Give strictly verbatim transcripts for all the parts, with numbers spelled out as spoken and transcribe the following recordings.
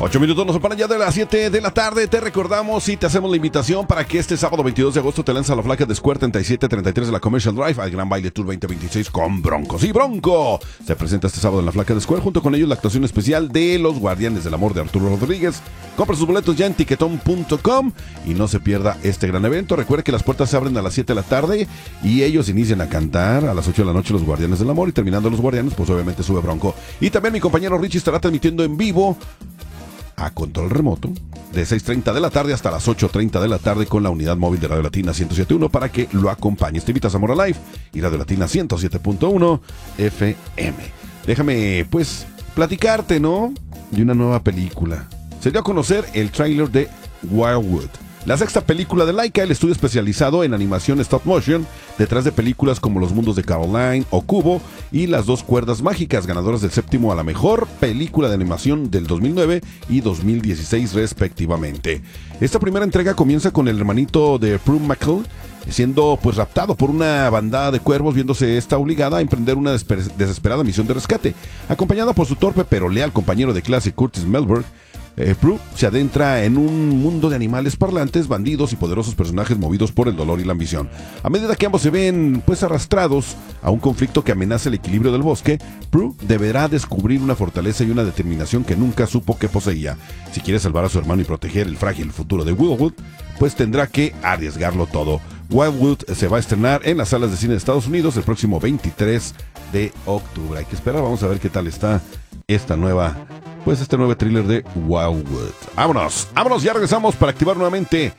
Ocho minutos nos separan ya de las siete de la tarde. Te recordamos y te hacemos la invitación para que este sábado veintidós de agosto te lanza la flaca de Square treinta y siete treinta y tres de la Commercial Drive al Gran Baile Tour veinte veintiséis con Broncos y Bronco. Se presenta este sábado en la flaca de Square, junto con ellos la actuación especial de Los Guardianes del Amor de Arturo Rodríguez. Compra sus boletos ya en tiquetón punto com y no se pierda este gran evento. Recuerde que las puertas se abren a las siete de la tarde y ellos inician a cantar a las ocho de la noche Los Guardianes del Amor, y terminando Los Guardianes, pues obviamente sube Bronco. Y también mi compañero Richie estará transmitiendo en vivo a control remoto de seis treinta de la tarde hasta las ocho treinta de la tarde con la unidad móvil de Radio Latina ciento siete punto uno para que lo acompañes. Te invita a Zamora Live y Radio Latina ciento siete punto uno F M. Déjame pues platicarte, ¿no?, de una nueva película. Se dio a conocer el tráiler de Wildwood, la sexta película de Laika, el estudio especializado en animación stop motion, detrás de películas como Los Mundos de Caroline o Cubo y Las Dos Cuerdas Mágicas, ganadoras del séptimo a la mejor película de animación del dos mil nueve y dos mil dieciséis respectivamente. Esta primera entrega comienza con el hermanito de Prue McCall siendo pues raptado por una bandada de cuervos, viéndose esta obligada a emprender una desesper- desesperada misión de rescate. Acompañada por su torpe pero leal compañero de clase Curtis Melberg, Eh, Prue se adentra en un mundo de animales parlantes, bandidos y poderosos personajes movidos por el dolor y la ambición. A medida que ambos se ven pues arrastrados a un conflicto que amenaza el equilibrio del bosque, Prue deberá descubrir una fortaleza y una determinación que nunca supo que poseía. Si quiere salvar a su hermano y proteger el frágil futuro de Wildwood, pues tendrá que arriesgarlo todo. Wildwood se va a estrenar en las salas de cine de Estados Unidos el próximo veintitrés de octubre. Hay que esperar, vamos a ver qué tal está esta nueva Pues este nuevo thriller de Wildwood. Vámonos, vámonos, ya regresamos para activar nuevamente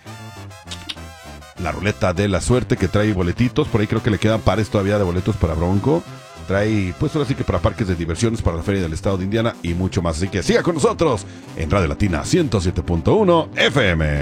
la ruleta de la suerte, que trae boletitos. Por ahí creo que le quedan pares todavía de boletos para Bronco. Trae, pues ahora sí que para parques de diversiones, para la Feria del Estado de Indiana y mucho más. Así que siga con nosotros en Radio Latina ciento siete punto uno F M.